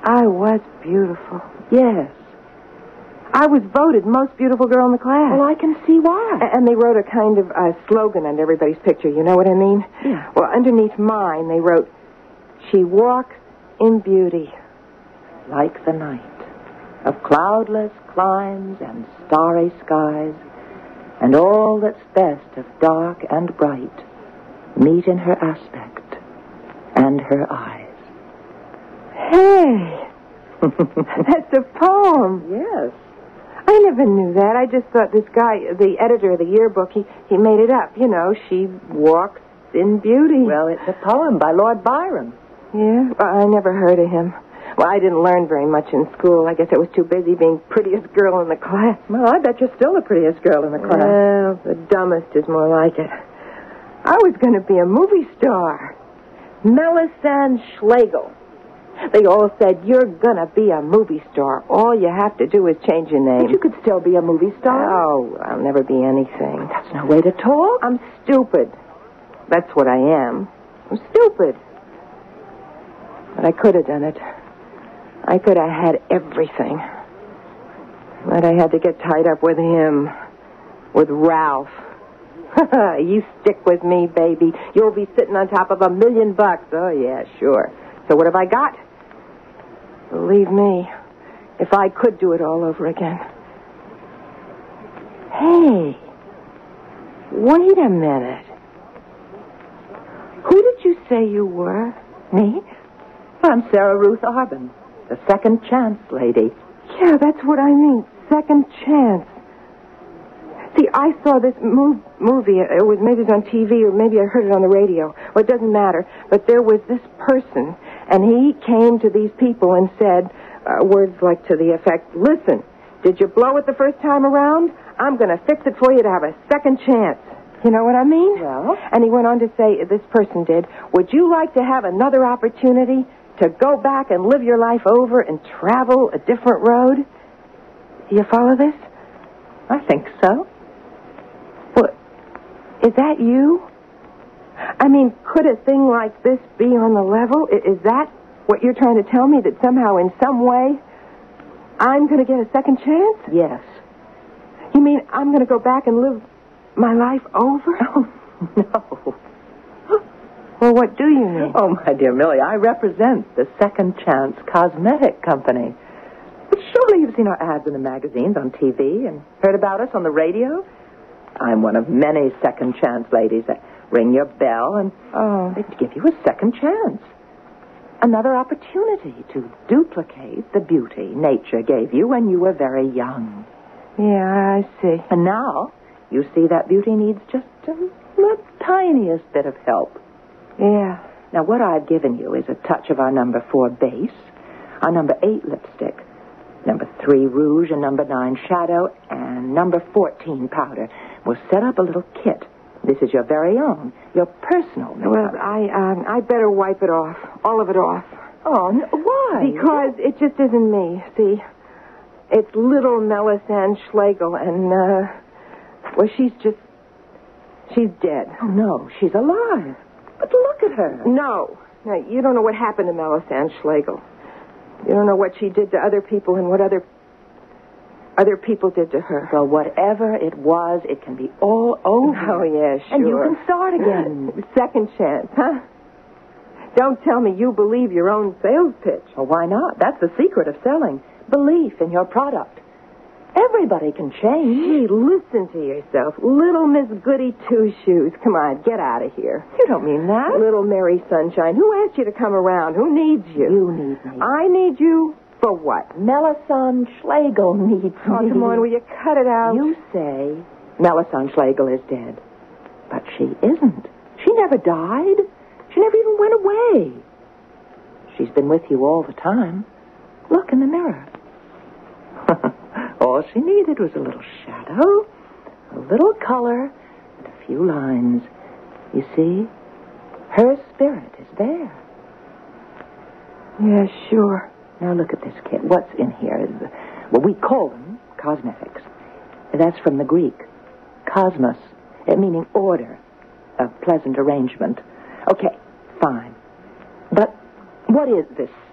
I was beautiful. Yes. I was voted most beautiful girl in the class. Well, I can see why. And they wrote a kind of slogan under everybody's picture. You know what I mean? Yeah. Well, underneath mine, they wrote, "She walks in beauty." Like the night of cloudless climes and starry skies, and all that's best of dark and bright meet in her aspect and her eyes. Hey, that's a poem. Yes. I never knew that. I just thought this guy, the editor of the yearbook, he made it up. You know, she walks in beauty. Well, it's a poem by Lord Byron. Yeah? Well, I never heard of him. Well, I didn't learn very much in school. I guess I was too busy being prettiest girl in the class. Well, I bet you're still the prettiest girl in the class. Well, the dumbest is more like it. I was going to be a movie star. Melisande Schlegel. They all said, "You're going to be a movie star. All you have to do is change your name." But you could still be a movie star. Oh, I'll never be anything. That's no way to talk. I'm stupid. That's what I am. I'm stupid. But I could have done it. I could have had everything. But I had to get tied up with him. With Ralph. You stick with me, baby. You'll be sitting on top of $1 million. Oh, yeah, sure. So what have I got? Believe me, if I could do it all over again. Hey, wait a minute. Who did you say you were? Me? I'm Sarah Ruth Arbin, the second chance lady. Yeah, that's what I mean. Second chance. See, I saw this movie. It was maybe it was on TV or maybe I heard it on the radio. Well, it doesn't matter. But there was this person, and he came to these people and said words like to the effect, "Listen, did you blow it the first time around? I'm going to fix it for you to have a second chance." You know what I mean? Well? And he went on to say, this person did, "Would you like to have another opportunity to go back and live your life over and travel a different road?" Do you follow this? I think so. What? Is that you? I mean, could a thing like this be on the level? Is that what you're trying to tell me? That somehow, in some way, I'm going to get a second chance? Yes. You mean I'm going to go back and live my life over? Oh, no. Well, what do you mean? Oh, my dear Millie, I represent the Second Chance Cosmetic Company. But surely you've seen our ads in the magazines, on TV, and heard about us on the radio. I'm one of many second chance ladies that ring your bell and they give you a second chance. Another opportunity to duplicate the beauty nature gave you when you were very young. Yeah, I see. And now you see that beauty needs just the tiniest bit of help. Yeah. Now, what I've given you is a touch of our number 4 base, our number 8 lipstick, number 3 rouge, and number 9 shadow, and number 14 powder. We'll set up a little kit. This is your very own, your personal makeup. Well, I better wipe it off, all of it off. Oh, why? Because it just isn't me, see? It's little Melisande Schlegel, and, well, she's dead. Oh, no, she's alive. But look at her. No, you don't know what happened to Melisande Schlegel. You don't know what she did to other people and what other people did to her. Well, whatever it was, it can be all over. Oh, yeah, sure. And you can start again. Second chance, huh? Don't tell me you believe your own sales pitch. Well, why not? That's the secret of selling. Belief in your product. Everybody can change. Gee, listen to yourself. Little Miss Goody Two-Shoes. Come on, get out of here. You don't mean that. Little Mary Sunshine. Who asked you to come around? Who needs you? You need me. I need you for what? Melisande Schlegel needs me. Oh, come on, will you cut it out? You say Melisande Schlegel is dead. But she isn't. She never died. She never even went away. She's been with you all the time. Look in the mirror. All she needed was a little shadow, a little color, and a few lines. You see, her spirit is there. Yeah, sure. Now look at this kit. What's in here? Well, we call them cosmetics. That's from the Greek. Cosmos, meaning order, a pleasant arrangement. Okay, fine. But what is this